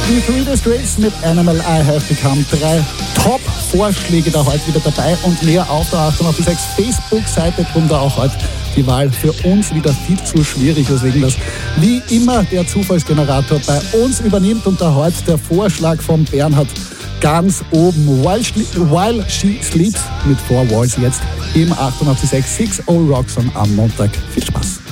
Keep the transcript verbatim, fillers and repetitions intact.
Die Three Days Grace mit Animal I Have Become. Drei Top-Vorschläge da heute wieder dabei und mehr auf der achtundachtzig Komma sechs Facebook-Seite. Drum da auch heute die Wahl für uns wieder viel zu schwierig, weswegen das wie immer der Zufallsgenerator bei uns übernimmt und da heute der Vorschlag von Bernhard ganz oben. While, While She Sleeps mit Four Walls jetzt im achtundachtzig Komma sechs Six O Rocks am Montag. Viel Spaß.